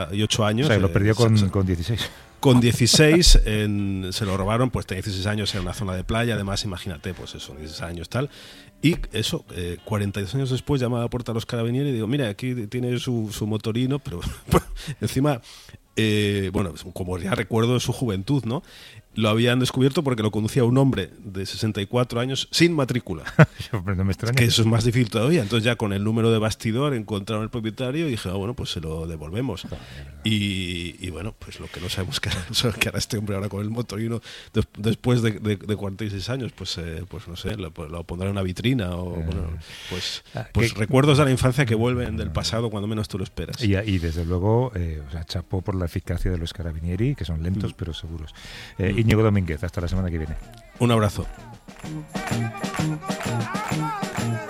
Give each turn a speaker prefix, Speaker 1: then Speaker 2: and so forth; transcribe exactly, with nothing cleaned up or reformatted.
Speaker 1: ocho años.
Speaker 2: O sea, lo
Speaker 1: eh,
Speaker 2: perdió con,
Speaker 1: se,
Speaker 2: con dieciséis.
Speaker 1: Con dieciséis en, se lo robaron, pues tenía dieciséis años en una zona de playa, además imagínate, pues eso, dieciséis años tal. Y eso, eh, cuarenta y dos años después llama a la puerta a los carabineros y digo, mira, aquí tiene su, su motorino, pero encima, eh, bueno, como ya recuerdo de su juventud, ¿no? Lo habían descubierto porque lo conducía un hombre de sesenta y cuatro años sin matrícula.
Speaker 2: No me extraña.
Speaker 1: Que eso es más difícil todavía. Entonces ya con el número de bastidor encontraron el propietario y dije, ah, bueno, pues se lo devolvemos. Y, y bueno, pues lo que no sabemos que hará, que hará este hombre ahora con el motorino de, después de, de, de cuarenta y seis años, pues eh, pues no sé, lo, lo pondrá en una vitrina o eh, bueno, pues, pues recuerdos de la infancia que vuelven del pasado cuando menos tú lo esperas.
Speaker 2: Y, y desde luego, eh, o sea, chapó por la eficacia de los carabinieri, que son lentos mm. pero seguros. Eh, mm. Íñigo Domínguez, hasta la semana que viene.
Speaker 1: Un abrazo.